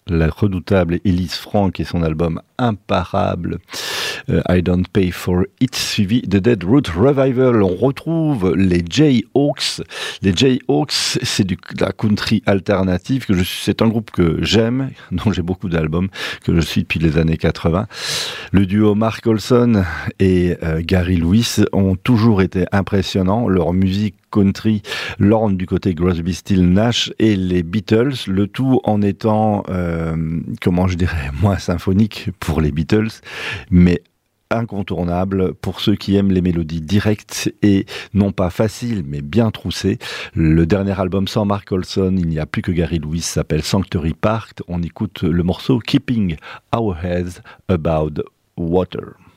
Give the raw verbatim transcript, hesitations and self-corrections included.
la redoutable Elise Frank et son album imparable euh, I Don't Pay For It, suivi de Dead Root Revival. On retrouve les Jayhawks. Les Jayhawks, c'est du, de la country alternative. Que je, c'est un groupe que j'aime, dont j'ai beaucoup d'albums, que je suis depuis les années quatre-vingts. Le duo Mark Olson et euh, Gary Lewis ont toujours été impressionnants. Leur musique country lorne du côté Crosby, Stills, Nash et les Beatles, le tout en étant, euh, comment je dirais, moins symphonique pour les Beatles, mais incontournable pour ceux qui aiment les mélodies directes et non pas faciles mais bien troussées. Le dernier album sans Mark Olson, il n'y a plus que Gary Lewis, s'appelle Sanctuary Park. On écoute le morceau Keeping Our Heads Above Water.